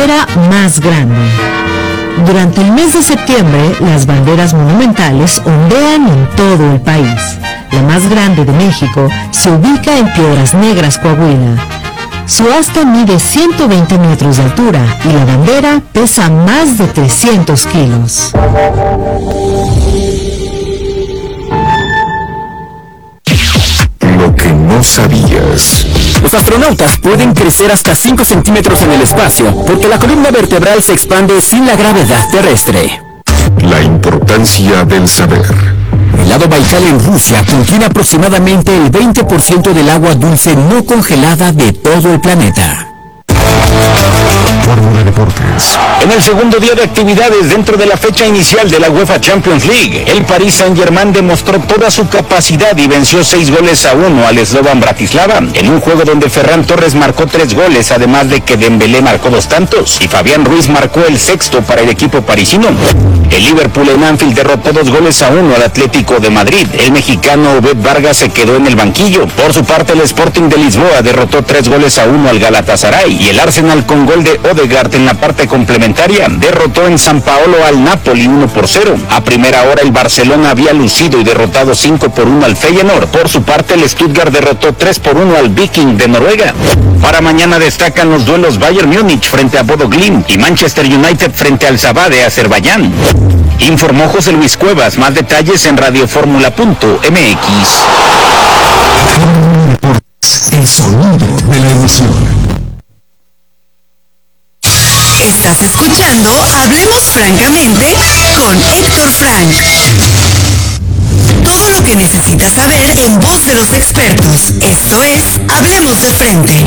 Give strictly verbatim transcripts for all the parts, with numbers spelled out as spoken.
bandera más grande. Durante el mes de septiembre, las banderas monumentales ondean en todo el país. La más grande de México se ubica en Piedras Negras, Coahuila. Su asta mide ciento veinte metros de altura y la bandera pesa más de trescientos kilos. Lo que no sabías. Los astronautas pueden crecer hasta cinco centímetros en el espacio porque la columna vertebral se expande sin la gravedad terrestre. La importancia del saber. El lago Baikal en Rusia contiene aproximadamente el veinte por ciento del agua dulce no congelada de todo el planeta. Fórmula Deportes. En el segundo día de actividades dentro de la fecha inicial de la UEFA Champions League, el Paris Saint-Germain demostró toda su capacidad y venció seis goles a uno al Slovan Bratislava, en un juego donde Ferran Torres marcó tres goles, además de que Dembélé marcó dos tantos, y Fabián Ruiz marcó el sexto para el equipo parisino. El Liverpool en Anfield derrotó dos goles a uno al Atlético de Madrid. El mexicano Obed Vargas se quedó en el banquillo. Por su parte, el Sporting de Lisboa derrotó tres goles a uno al Galatasaray, y el Arsenal, con gol de Odegaard en la parte complementaria, derrotó en San Paolo al Napoli uno por cero. A primera hora el Barcelona había lucido y derrotado cinco por uno al Feyenoord. Por su parte, el Stuttgart derrotó tres por uno al Viking de Noruega. Para mañana destacan los duelos Bayern Múnich frente a Bodo Glimt y Manchester United frente al Sabah de Azerbaiyán. Informó José Luis Cuevas. Más detalles en radioformula punto m x. El sonido de la emoción. Estás escuchando Hablemos Francamente con Héctor Frank. Todo lo que necesitas saber en voz de los expertos. Esto es Hablemos de Frente.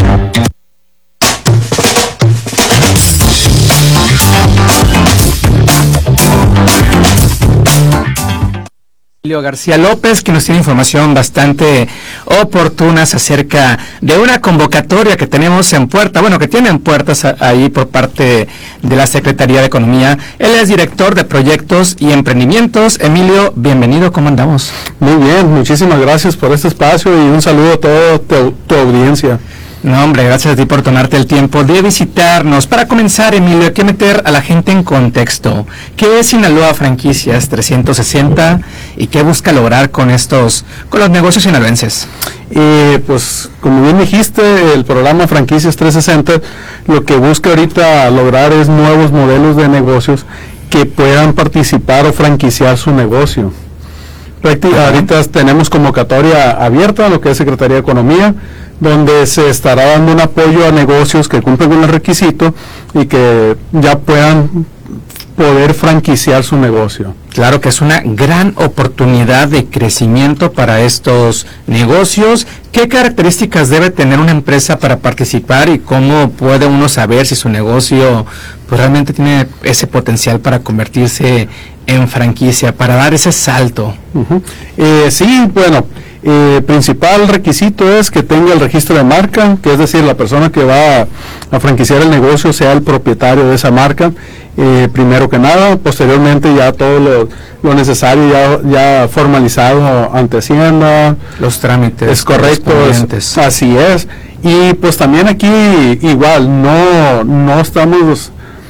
Emilio García López, que nos tiene información bastante oportuna acerca de una convocatoria que tenemos en puerta, bueno, que tienen puertas ahí por parte de la Secretaría de Economía. Él es director de proyectos y emprendimientos. Emilio, bienvenido, ¿cómo andamos? Muy bien, muchísimas gracias por este espacio y un saludo a toda tu, tu audiencia. No, hombre, gracias a ti por tomarte el tiempo de visitarnos. Para comenzar, Emilio, hay que meter a la gente en contexto. ¿Qué es Sinaloa Franquicias trescientos sesenta y qué busca lograr con estos, con los negocios sinaloenses? Eh, pues, como bien dijiste, el programa Franquicias trescientos sesenta lo que busca ahorita lograr es nuevos modelos de negocios que puedan participar o franquiciar su negocio. Práctica, ahorita tenemos convocatoria abierta, lo que es Secretaría de Economía, donde se estará dando un apoyo a negocios que cumplen con el requisito y que ya puedan poder franquiciar su negocio. Claro que es una gran oportunidad de crecimiento para estos negocios. ¿Qué características debe tener una empresa para participar y cómo puede uno saber si su negocio pues, realmente tiene ese potencial para convertirse en franquicia, para dar ese salto? Uh-huh. eh, sí, bueno, el eh, principal requisito es que tenga el registro de marca, que es decir, la persona que va a, a franquiciar el negocio sea el propietario de esa marca, eh, primero que nada. Posteriormente ya todo lo, lo necesario ya, ya formalizado ante Hacienda. Los trámites. Es correcto, es, así es. Y pues también aquí igual, no, no estamos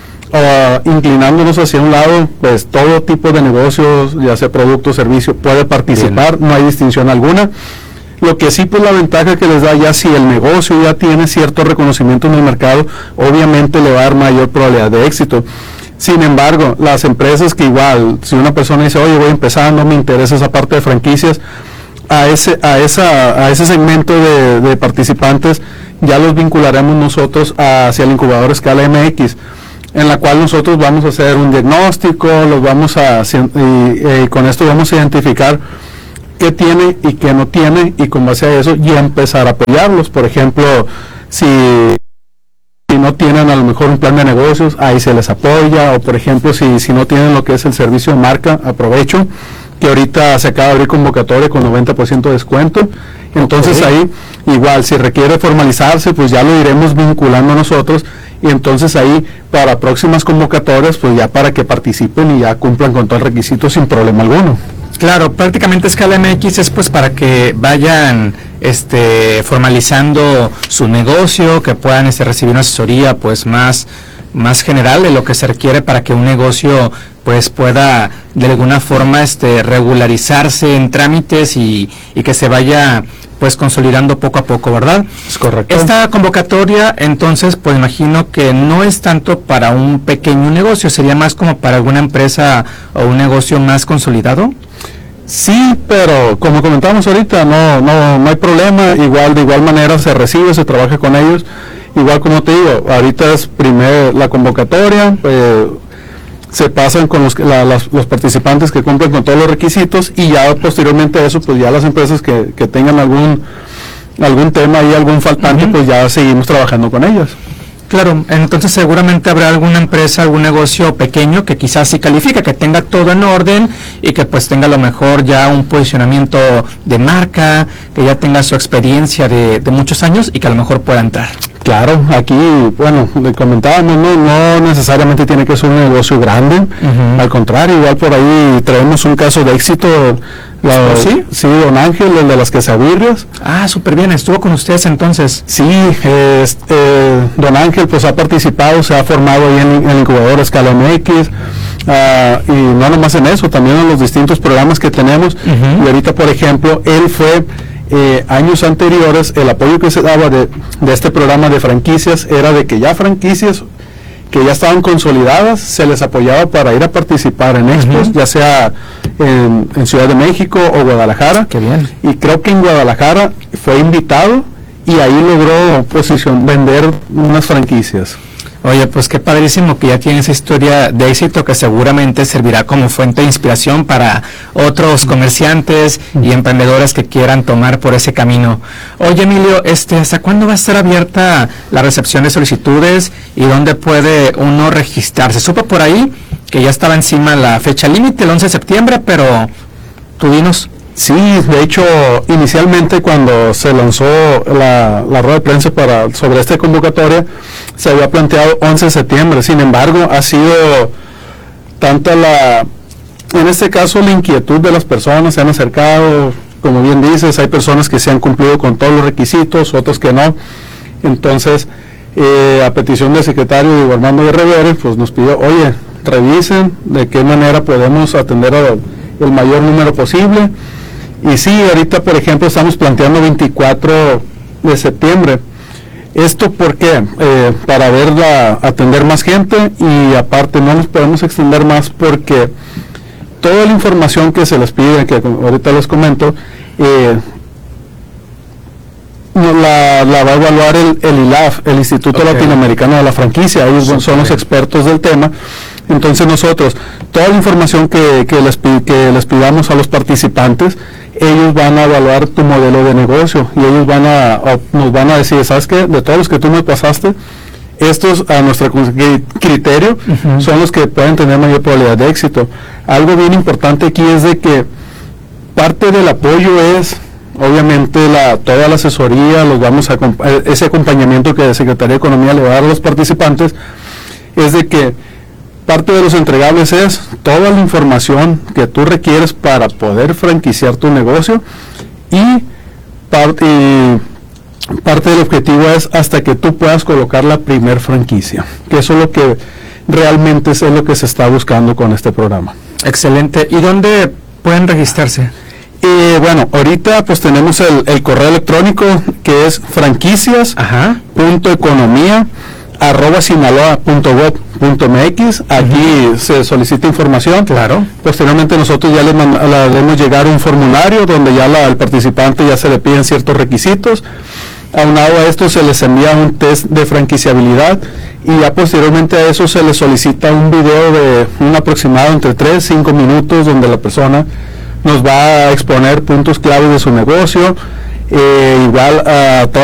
uh, inclinándonos hacia un lado, pues todo tipo de negocios, ya sea producto, servicio, puede participar. Bien. No hay distinción alguna. Lo que sí, pues la ventaja que les da ya, si el negocio ya tiene cierto reconocimiento en el mercado, obviamente le va a dar mayor probabilidad de éxito. Sin embargo, las empresas que igual, si una persona dice, oye, voy empezando, me interesa esa parte de franquicias, a ese a esa a ese segmento de, de participantes ya los vincularemos nosotros hacia el incubador Escala M X, en la cual nosotros vamos a hacer un diagnóstico, los vamos a y, y con esto vamos a identificar qué tiene y qué no tiene, y con base a eso ya empezar a apoyarlos. Por ejemplo, si si no tienen a lo mejor un plan de negocios, ahí se les apoya, o por ejemplo, si, si no tienen lo que es el servicio de marca, aprovecho que ahorita se acaba de abrir convocatoria con noventa por ciento de descuento, entonces okay. Ahí igual, si requiere formalizarse, pues ya lo iremos vinculando nosotros, y entonces ahí para próximas convocatorias, pues ya para que participen y ya cumplan con todo el requisito sin problema alguno. Claro, prácticamente Escala M X es pues para que vayan este formalizando su negocio, que puedan este recibir una asesoría pues más más general de lo que se requiere para que un negocio pues pueda de alguna forma este regularizarse en trámites y, y que se vaya pues consolidando poco a poco, ¿verdad? Es correcto. Esta convocatoria, entonces, pues imagino que no es tanto para un pequeño negocio, sería más como para alguna empresa o un negocio más consolidado. Sí, pero como comentamos ahorita, no, no, no hay problema. Igual, de igual manera se recibe, se trabaja con ellos. Igual como te digo, ahorita es primer la convocatoria. Eh, se pasan con los, la, las, los participantes que cumplen con todos los requisitos y ya posteriormente a eso, pues ya las empresas que, que tengan algún algún tema y algún faltante, uh-huh. pues ya seguimos trabajando con ellas. Claro, entonces seguramente habrá alguna empresa, algún negocio pequeño que quizás sí califique, que tenga todo en orden y que pues tenga a lo mejor ya un posicionamiento de marca, que ya tenga su experiencia de, de muchos años y que a lo mejor pueda entrar. Claro, aquí, bueno, le comentábamos, no, no necesariamente tiene que ser un negocio grande, uh-huh. al contrario, igual por ahí traemos un caso de éxito, la, ¿sí? Sí, don Ángel, el de las quesabirrias. Ah, súper bien, estuvo con ustedes entonces. Sí, eh, eh, don Ángel pues ha participado, se ha formado ahí en el incubador Escala M X, uh, y no nomás en eso, también en los distintos programas que tenemos, uh-huh. y ahorita por ejemplo, él fue... Eh, años anteriores el apoyo que se daba de, de este programa de franquicias era de que ya franquicias que ya estaban consolidadas se les apoyaba para ir a participar en expos, uh-huh. ya sea en, en Ciudad de México o Guadalajara. Qué bien. Y creo que en Guadalajara fue invitado y ahí logró posición vender unas franquicias. Oye, pues qué padrísimo que ya tiene esa historia de éxito que seguramente servirá como fuente de inspiración para otros comerciantes y emprendedores que quieran tomar por ese camino. Oye, Emilio, este, ¿hasta cuándo va a estar abierta la recepción de solicitudes y dónde puede uno registrarse? Supe por ahí que ya estaba encima la fecha límite, el once de septiembre, pero tú dinos. Sí, de hecho, inicialmente cuando se lanzó la, la rueda de prensa para sobre esta convocatoria, se había planteado once de septiembre. Sin embargo, ha sido tanta la, en este caso, la inquietud de las personas, se han acercado, como bien dices, hay personas que se han cumplido con todos los requisitos, otros que no. Entonces, eh, a petición del secretario Diego Armando Guerrero, pues nos pidió, oye, revisen de qué manera podemos atender al el mayor número posible. Y sí, ahorita por ejemplo estamos planteando veinticuatro de septiembre. ¿Esto por qué? Eh, para verla, atender más gente y aparte no nos podemos extender más porque toda la información que se les pide, que ahorita les comento, eh, la, la va a evaluar el, el I L A F, el Instituto okay. Latinoamericano de la Franquicia. Ellos son, son los expertos del tema. Entonces nosotros, toda la información que, que, les, que les pidamos a los participantes, ellos van a evaluar tu modelo de negocio y ellos van a, a nos van a decir, ¿sabes qué? De todos los que tú me pasaste, estos a nuestro criterio uh-huh. son los que pueden tener mayor probabilidad de éxito. Algo bien importante aquí es de que parte del apoyo es obviamente la toda la asesoría, los vamos a ese acompañamiento que la Secretaría de Economía le va a dar a los participantes, es de que parte de los entregables es toda la información que tú requieres para poder franquiciar tu negocio y parte, y parte del objetivo es hasta que tú puedas colocar la primer franquicia, que eso es lo que realmente es lo que se está buscando con este programa. Excelente. ¿Y dónde pueden registrarse? Eh, bueno, ahorita pues tenemos el, el correo electrónico que es franquicias punto economía arroba sinaloa punto gob punto mx. Aquí uh-huh. se solicita información. Claro. Posteriormente nosotros ya le haremos llegar un formulario donde ya la, al participante ya se le piden ciertos requisitos. Aunado a esto se les envía un test de franquiciabilidad y ya posteriormente a eso se les solicita un video de un aproximado entre tres a cinco minutos donde la persona nos va a exponer puntos claves de su negocio, eh, igual a